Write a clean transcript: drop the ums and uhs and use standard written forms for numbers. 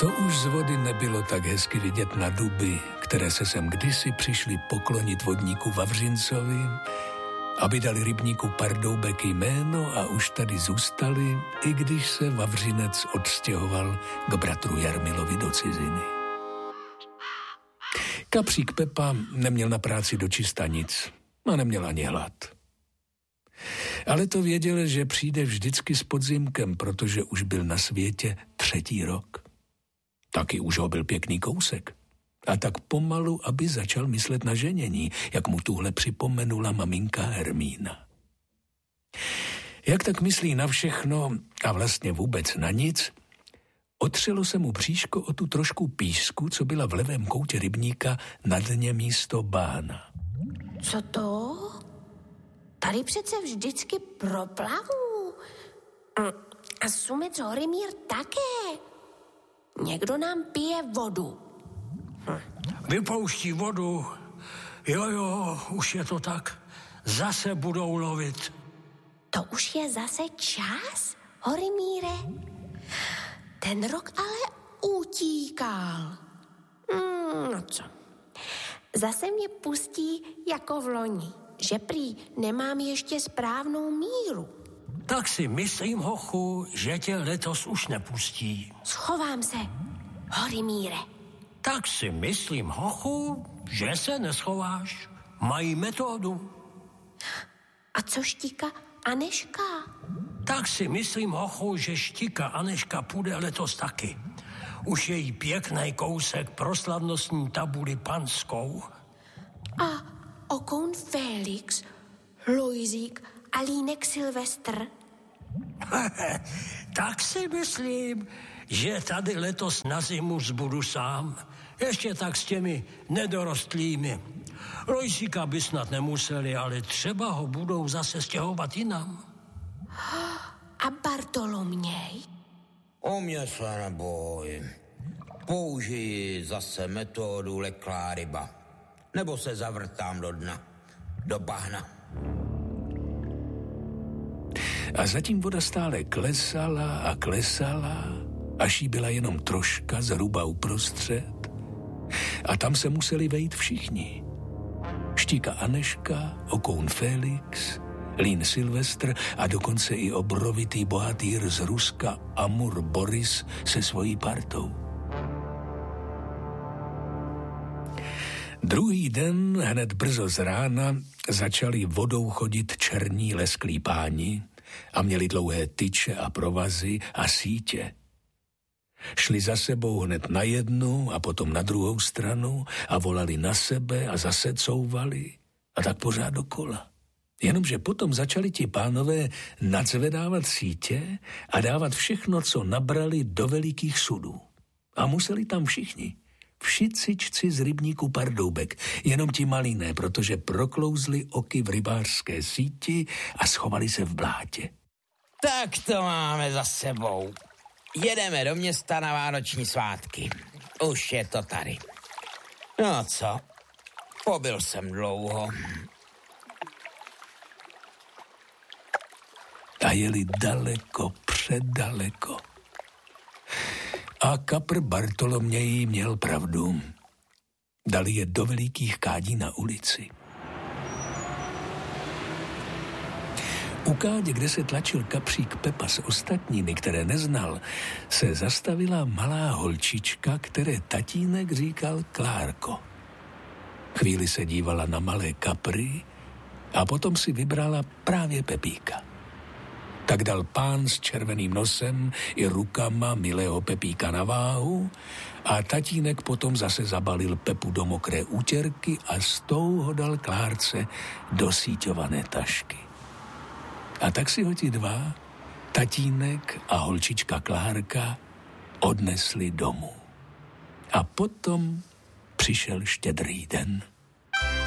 To už z vody nebylo tak hezky vidět na duby, které se sem kdysi přišli poklonit vodníku Vavřincovi, aby dali rybníku Pardoubek jméno a už tady zůstali, i když se Vavřinec odstěhoval k bratru Jarmilovi do ciziny. Kapřík Pepa neměl na práci dočista nic a neměl ani hlad. Ale to věděl, že přijde vždycky s podzimkem, protože už byl na světě 3. rok. Taky už ho byl pěkný kousek. A tak pomalu, aby začal myslet na ženění, jak mu tuhle připomenula maminka Hermína. Jak tak myslí na všechno a vlastně vůbec na nic, otřelo se mu bříško o tu trošku písku, co byla v levém koutě rybníka na dně místo bána. Co to? Tady přece vždycky proplavu. A sumec Horimír také. Někdo nám pije vodu. Vypouští vodu. Jo, už je to tak. Zase budou lovit. To už je zase čas, Horimíre? Ten rok ale utíkal. No co? Zase mě pustí jako v loni, že prý nemám ještě správnou míru. Tak si myslím, hochu, že tě letos už nepustí. Schovám se, Horimíre. Tak si myslím, hochu, že se neschováš. Mají metodu. A co Štika Anežka? Tak si myslím, hochu, že Štika Anežka půjde letos taky. Už je jí pěkný kousek pro slavnostní tabuli panskou. A okoun Félix, Lojzík a Línek Silvestr? Tak si myslím, že tady letos na zimu zbudu sám. Ještě tak s těmi nedorostlými. Lojzíka by snad nemuseli, ale třeba ho budou zase stěhovat jinam. A Bartoloměj? O mě se neboj. Použiji zase metodu leklá ryba. Nebo se zavrtám do dna, do bahna. A zatím voda stále klesala a klesala, až jí byla jenom troška zhruba uprostřed. A tam se museli vejít všichni. Štika Anežka, okoun Félix, Lín Silvestr a dokonce i obrovitý bohatýr z Ruska Amur Boris se svojí partou. Druhý den, hned brzo z rána, začali vodou chodit černí lesklí páni a měli dlouhé tyče a provazy a sítě. Šli za sebou hned na jednu a potom na druhou stranu a volali na sebe a zase couvali a tak pořád dokola. Jenomže potom začali ti pánové nadzvedávat sítě a dávat všechno, co nabrali, do velikých sudů. A museli tam všichni. Všichni z rybníku Pardoubek, jenom ti malí ne, protože proklouzli oky v rybářské síti a schovali se v blátě. Tak to máme za sebou. Jedeme do města na vánoční svátky. Už je to tady. No co? Pobyl jsem dlouho. A jeli daleko, předaleko. A kapr Bartoloměj měl pravdu. Dali je do velikých kádí na ulici. U kádě, kde se tlačil kapřík Pepa s ostatními, které neznal, se zastavila malá holčička, které tatínek říkal Klárko. Chvíli se dívala na malé kapry a potom si vybrala právě Pepíka. Tak dal pán s červeným nosem i rukama milého Pepíka na váhu a tatínek potom zase zabalil Pepu do mokré útěrky a s tou ho dal Klárce do síťované tašky. A tak si ho ti dva, tatínek a holčička Klárka, odnesli domů. A potom přišel Štědrý den.